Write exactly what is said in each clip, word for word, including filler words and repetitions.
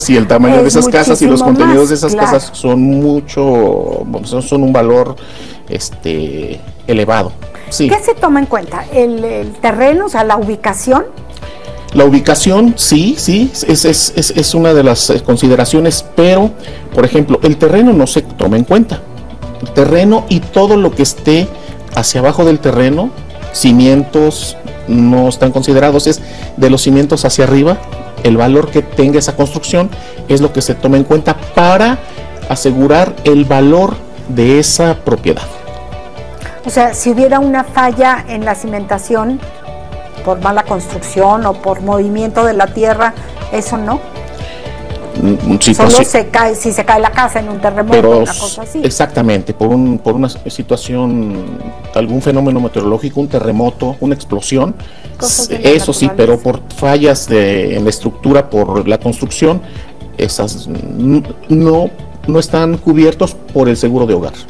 si el tamaño es de esas casas y los contenidos más, de esas claro. casas son mucho, son, son un valor este, elevado. Sí. ¿Qué se toma en cuenta? ¿El, el terreno, o sea, la ubicación? La ubicación, sí, sí, es, es, es, es una de las consideraciones, pero, por ejemplo, el terreno no se toma en cuenta. El terreno y todo lo que esté hacia abajo del terreno, cimientos no están considerados, es de los cimientos hacia arriba, el valor que tenga esa construcción es lo que se toma en cuenta para asegurar el valor de esa propiedad. O sea, si hubiera una falla en la cimentación por mala construcción o por movimiento de la tierra, ¿eso no? Sí, Solo sí. se cae, si se cae la casa en un terremoto, Pero, una cosa así. Exactamente, por, un, por una situación, algún fenómeno meteorológico, un terremoto, una explosión, eso sí, pero por fallas de, en la estructura, por la construcción, esas no, no están cubiertos por el seguro de hogar.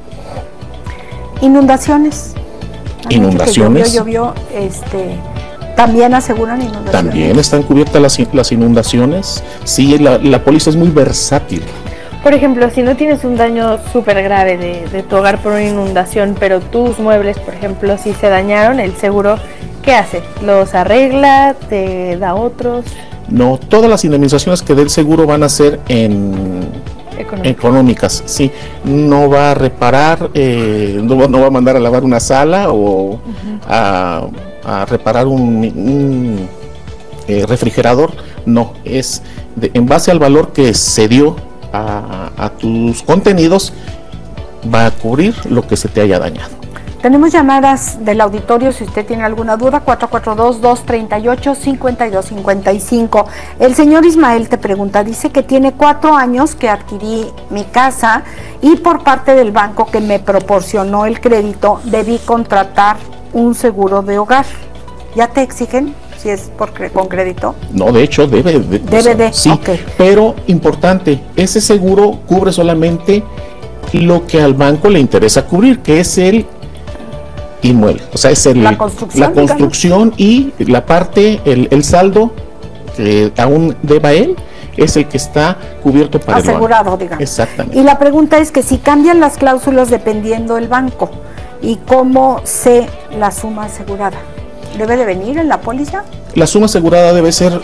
Inundaciones. Inundaciones. Llovió, llovió, este, también aseguran inundaciones. También están cubiertas las, las inundaciones. Sí, la, la póliza es muy versátil. Por ejemplo, si no tienes un daño súper grave de, de tu hogar por una inundación, pero tus muebles, por ejemplo, si se dañaron, el seguro, ¿qué hace? ¿Los arregla? ¿Te da otros? No, todas las indemnizaciones que dé el seguro van a ser en Económica. económicas, sí. No va a reparar, eh, no, no va a mandar a lavar una sala o uh-huh. a, a reparar un, un eh, refrigerador. No, es de, en base al valor que se dio a, a tus contenidos, va a cubrir lo que se te haya dañado. Tenemos llamadas del auditorio, si usted tiene alguna duda, cuatro cuatro dos, dos tres ocho, cinco dos cinco cinco. El señor Ismael te pregunta, dice que tiene cuatro años que adquirí mi casa y por parte del banco que me proporcionó el crédito, debí contratar un seguro de hogar. ¿Ya te exigen si es por, con crédito? No, de hecho debe de. Debe o sea, de, sí, okay. Pero importante, ese seguro cubre solamente lo que al banco le interesa cubrir, que es el inmueble, o sea, es el, la construcción, la construcción y la parte, el, el saldo que aún deba él, es el que está cubierto para asegurado, el banco. digamos. Exactamente. Y la pregunta es que si cambian las cláusulas dependiendo del banco, ¿y cómo sé la suma asegurada? ¿Debe de venir en la póliza? La suma asegurada debe ser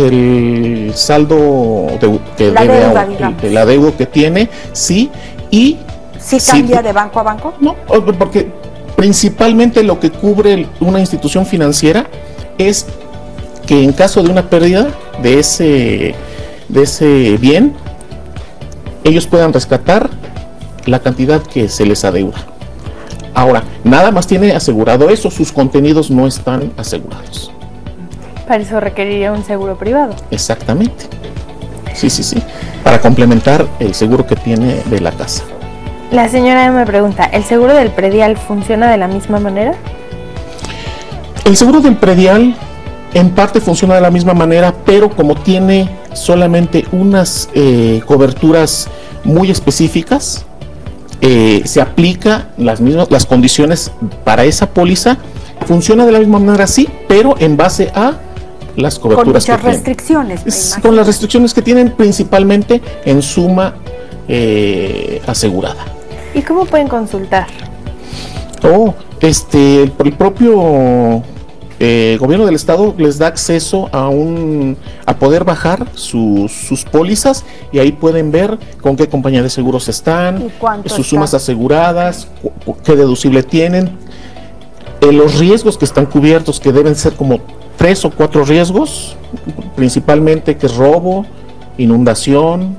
el saldo de, que la debe deuda, a, digamos. el, la deuda que tiene, sí, y ¿Sí cambia sí, de banco a banco? No, porque principalmente lo que cubre una institución financiera es que en caso de una pérdida de ese, de ese bien, ellos puedan rescatar la cantidad que se les adeuda. Ahora, nada más tiene asegurado eso, sus contenidos no están asegurados. Para eso requeriría un seguro privado. Exactamente. Sí, sí, sí. Para complementar el seguro que tiene de la casa. La señora me pregunta, ¿el seguro del predial funciona de la misma manera? El seguro del predial en parte funciona de la misma manera, pero como tiene solamente unas eh, coberturas muy específicas, eh, se aplica las mismas las condiciones para esa póliza. Funciona de la misma manera, sí, pero en base a las coberturas con muchas que restricciones. tienen. Con las restricciones que tienen, principalmente en suma eh, asegurada. ¿Y cómo pueden consultar? Oh, este, el propio eh, gobierno del estado les da acceso a un a poder bajar sus, sus pólizas y ahí pueden ver con qué compañía de seguros están, sus está? sumas aseguradas, qué deducible tienen, eh, los riesgos que están cubiertos, que deben ser como tres o cuatro riesgos, principalmente que es robo, inundación,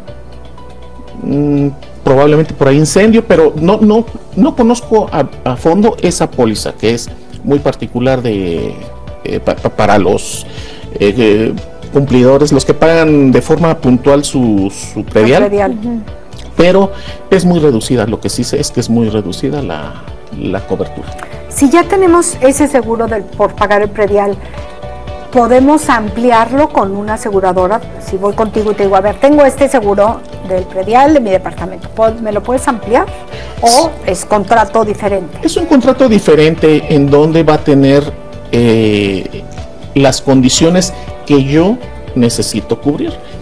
mmm, probablemente por ahí incendio, pero no no no conozco a, a fondo esa póliza, que es muy particular de eh, pa, pa, para los eh, eh, cumplidores, los que pagan de forma puntual su, su predial, predial. Uh-huh. Pero es muy reducida, lo que sí sé es que es muy reducida la, la cobertura. Si ya tenemos ese seguro del, por pagar el predial, ¿podemos ampliarlo con una aseguradora? Si voy contigo y te digo, a ver, tengo este seguro del predial de mi departamento, ¿me lo puedes ampliar? ¿O es contrato diferente? Es un contrato diferente en donde va a tener eh, las condiciones que yo necesito cubrir.